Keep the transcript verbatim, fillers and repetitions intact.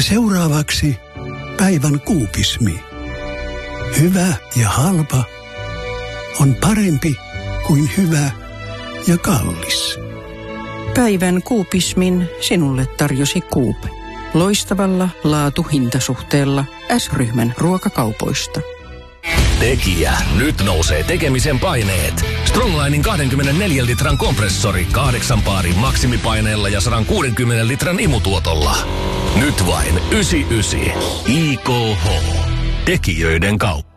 Ja seuraavaksi päivän kuupismi. Hyvä ja halpa on parempi kuin hyvä ja kallis. Päivän kuupismin sinulle tarjosi Coop. Loistavalla laatu-hintasuhteella S-ryhmän ruokakaupoista. Tekijä. Nyt nousee tekemisen paineet. Stronglinin kaksikymmentäneljä litran kompressori kahdeksan paarin maksimipaineella ja sata kuusikymmentä litran imutuotolla. Nyt vain yhdeksänkymmentäyhdeksän. I K H. Tekijöiden kauppa.